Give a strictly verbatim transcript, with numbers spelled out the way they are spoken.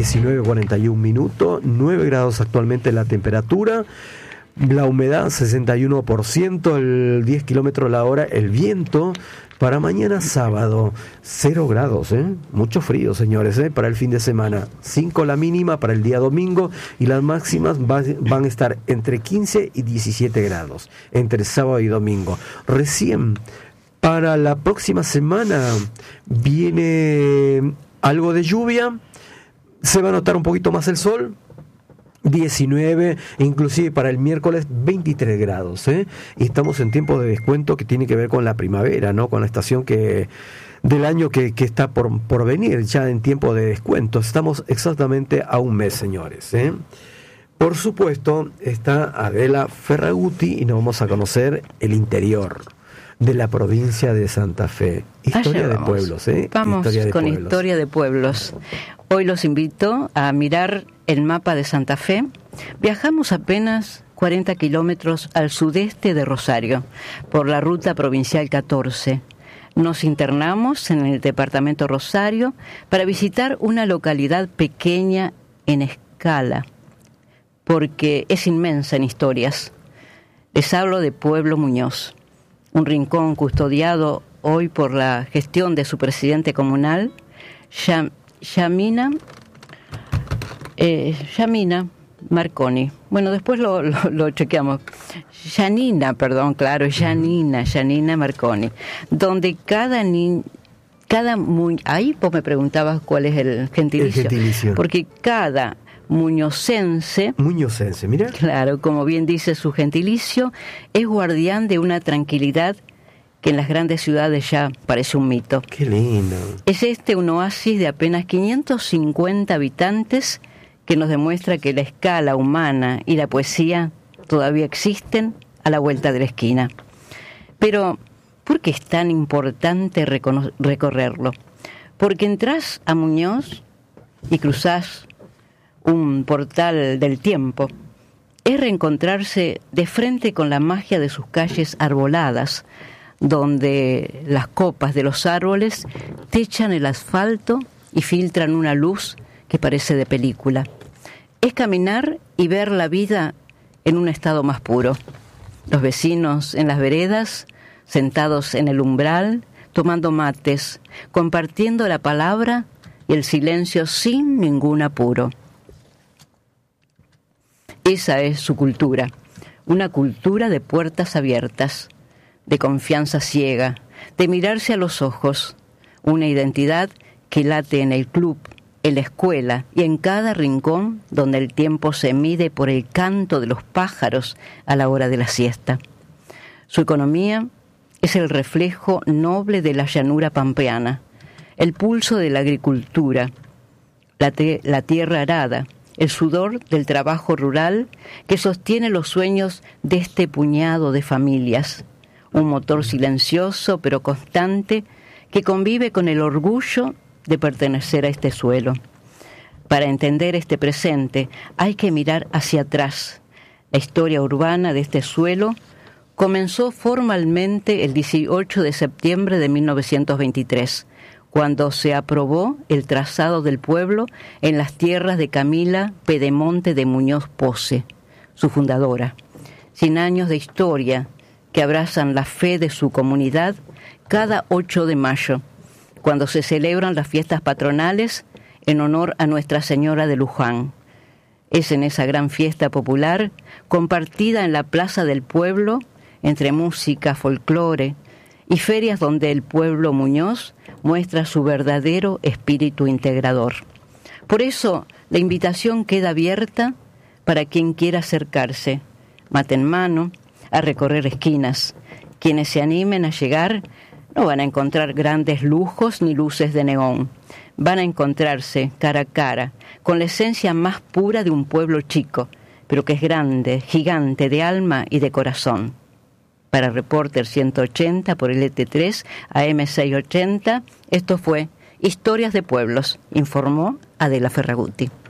diecinueve cuarenta y un minutos, nueve grados actualmente la temperatura, la humedad sesenta y uno por ciento, el diez kilómetros la hora, el viento. Para mañana sábado, cero grados, ¿eh? Mucho frío, señores, ¿eh? Para el fin de semana. cinco la mínima para el día domingo y las máximas va, van a estar entre quince y diecisiete grados, entre sábado y domingo. Recién, para la próxima semana, viene algo de lluvia, se va a notar un poquito más el sol, diecinueve, inclusive para el miércoles veintitrés grados, ¿eh? Y estamos en tiempo de descuento que tiene que ver con la primavera, ¿no? Con la estación que del año que, que está por, por venir, ya en tiempo de descuento. Estamos exactamente a un mes, señores, ¿eh? Por supuesto, está Adela Ferraguti y nos vamos a conocer el interior de la provincia de Santa Fe. Historia de pueblos, ¿eh? Vamos historia de con pueblos. Historia de pueblos. Hoy los invito a mirar el mapa de Santa Fe. Viajamos apenas cuarenta kilómetros al sudeste de Rosario, por la ruta provincial catorce. Nos internamos en el departamento Rosario para visitar una localidad pequeña en escala, porque es inmensa en historias. Les hablo de Pueblo Muñoz, un rincón custodiado hoy por la gestión de su presidente comunal, Yam- Yamina, eh, Yamina Marconi. Bueno, después lo, lo, lo chequeamos. Yanina, perdón, claro, Yanina, Yanina Marconi, donde cada niño, cada mu- ahí vos me preguntabas cuál es el gentilicio, el gentilicio. Porque cada muñocense, Muñocense, mira. claro, como bien dice su gentilicio, es guardián de una tranquilidad que en las grandes ciudades ya parece un mito. Qué lindo. Es este un oasis de apenas quinientos cincuenta habitantes que nos demuestra que la escala humana y la poesía todavía existen a la vuelta de la esquina. Pero, ¿por qué es tan importante recono- recorrerlo? Porque entras a Muñoz y cruzás un portal del tiempo. Es reencontrarse de frente con la magia de sus calles arboladas, donde las copas de los árboles techan el asfalto y filtran una luz que parece de película. Es caminar y ver la vida en un estado más puro. Los vecinos en las veredas, sentados en el umbral, tomando mates, compartiendo la palabra y el silencio sin ningún apuro. Esa es su cultura, una cultura de puertas abiertas, de confianza ciega, de mirarse a los ojos, una identidad que late en el club, en la escuela y en cada rincón donde el tiempo se mide por el canto de los pájaros a la hora de la siesta. Su economía es el reflejo noble de la llanura pampeana, el pulso de la agricultura, la, te- la tierra arada, el sudor del trabajo rural que sostiene los sueños de este puñado de familias, un motor silencioso pero constante que convive con el orgullo de pertenecer a este suelo. Para entender este presente hay que mirar hacia atrás. La historia urbana de este suelo comenzó formalmente el dieciocho de septiembre de mil novecientos veintitrés, cuando se aprobó el trazado del pueblo en las tierras de Camila Pedemonte de Muñoz Poce, su fundadora. Cien años de historia que abrazan la fe de su comunidad cada ocho de mayo, cuando se celebran las fiestas patronales en honor a Nuestra Señora de Luján. Es en esa gran fiesta popular, compartida en la plaza del pueblo, entre música, folclore y ferias donde el pueblo Muñoz muestra su verdadero espíritu integrador. Por eso, la invitación queda abierta para quien quiera acercarse, mate en mano, a recorrer esquinas. Quienes se animen a llegar no van a encontrar grandes lujos ni luces de neón. Van a encontrarse cara a cara con la esencia más pura de un pueblo chico, pero que es grande, gigante de alma y de corazón. Para Reporter ciento ochenta por el E T tres A M seiscientos ochenta, esto fue Historias de Pueblos, informó Adela Ferraguti.